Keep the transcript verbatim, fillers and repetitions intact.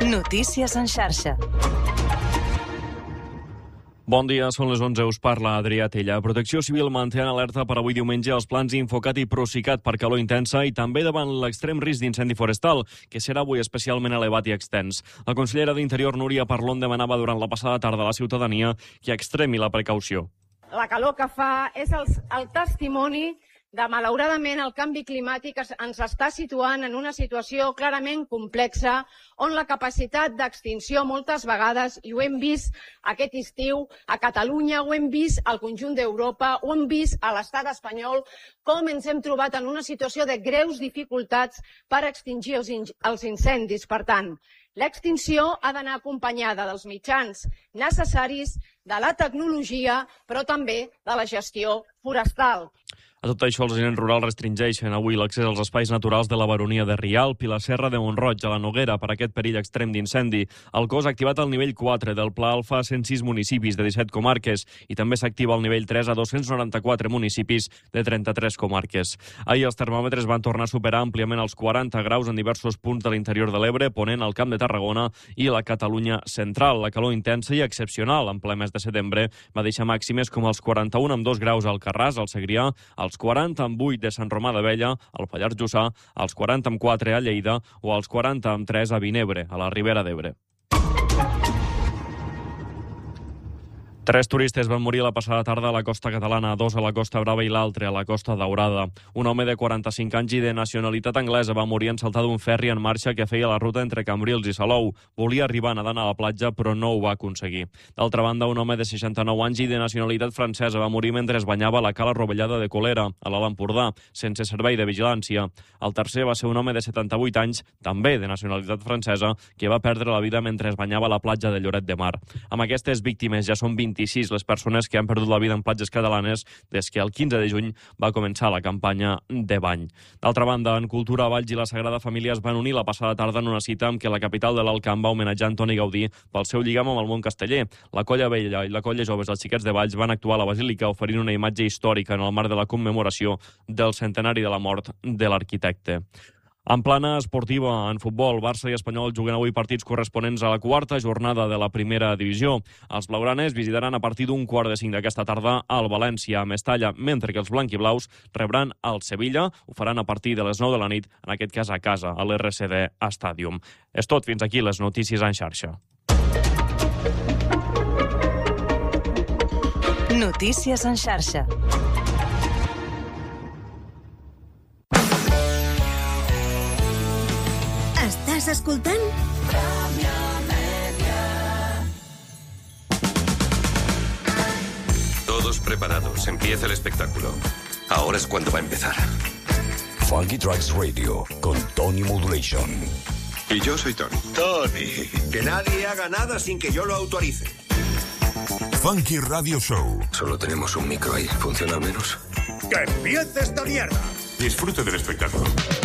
Notícies en xarxa. Bon dia, són les onze, us parla Adrià Tella. Protecció Civil manté en alerta per avui diumenge els plans Infocat i Procicat per calor intensa i també davant l'extrem risc d'incendi forestal, que serà avui especialment elevat i extens. La consellera d'Interior, Núria Parlon, demanava durant la passada tarda a la ciutadania que extremi la precaució. La calor que fa és el, el testimoni de, malauradament, el canvi climàtic ens està situant en una situació clarament complexa on la capacitat d'extinció moltes vegades, i ho hem vist aquest estiu a Catalunya, ho hem vist al conjunt d'Europa, ho hem vist a l'estat espanyol, com ens hem trobat en una situació de greus dificultats per extingir els, in els incendis. Per tant, l'extinció ha d'anar acompanyada dels mitjans necessaris, de la tecnologia, però també de la gestió forestal. A tot això, els agents rurals restringeixen avui l'accés als espais naturals de la Baronia de Rialp i la Serra de Mont-roig, a la Noguera, per aquest perill extrem d'incendi. El cos ha activat el nivell quatre del Pla Alfa a cent sis municipis de disset comarques i també s'activa el nivell tres a dos-cents noranta-quatre municipis de trenta-tres comarques. Ahir els termòmetres van tornar a superar àmpliament els quaranta graus en diversos punts de l'interior de l'Ebre, Ponent, el Camp de Tarragona i la Catalunya central. La calor intensa i excepcional en ple mes de setembre va deixar màximes com els quaranta-un amb dos graus al Carràs, al Segrià, als quaranta amb vuit de Sant Romà d'Abella, al Pallars Jussà, als quaranta amb quatre a Lleida o als quaranta amb tres a Vinebre, a la Ribera d'Ebre. Tres turistes van morir la passada tarda a la costa catalana, dos a la Costa Brava i l'altre a la Costa Daurada. Un home de quaranta-cinc anys i de nacionalitat anglesa va morir en saltar d'un ferri en marxa que feia la ruta entre Cambrils i Salou. Volia arribar nedant a la platja, però no ho va aconseguir. D'altra banda, un home de seixanta-nou anys i de nacionalitat francesa va morir mentre es banyava a la cala rovellada de Colera, a l'Alt Empordà, sense servei de vigilància. El tercer va ser un home de setanta-vuit anys, també de nacionalitat francesa, que va perdre la vida mentre es banyava a la platja de Lloret de Mar. Amb aquestes víctimes ja són vint-i-sis les persones que han perdut la vida en platges catalanes des que el quinze de juny va començar la campanya de bany. D'altra banda, en Cultura, Valls i la Sagrada Família es van unir la passada tarda en una cita amb què la capital de l'Alt Camp va homenatjar Antoni Gaudí pel seu lligam amb el món casteller. La Colla Vella i la Colla Joves dels Xiquets de Valls van actuar a la Basílica oferint una imatge històrica en el marc de la commemoració del centenari de la mort de l'arquitecte. En plana esportiva, en futbol, Barça i Espanyol juguen avui partits corresponents a la quarta jornada de la primera divisió. Els blaugranes visitaran a partir d'un quart de cinc d'aquesta tarda al València, a Mestalla, mentre que els blanquiblaus rebran el Sevilla. Ho faran a partir de les nou de la nit, en aquest cas a casa, a l'R C D Stadium. És tot, fins aquí les notícies en xarxa. Notícies en xarxa. ¿Estás escoltant? Todos preparados, empieza el espectáculo. Ahora es cuando va a empezar. Funky Tracks Radio con Tony Modulation. Y yo soy Tony. Tony, que nadie haga nada sin que yo lo autorice. Funky Radio Show. Solo tenemos un micro ahí, ¿funciona al menos? ¡Que empiece esta mierda! Disfrute del espectáculo.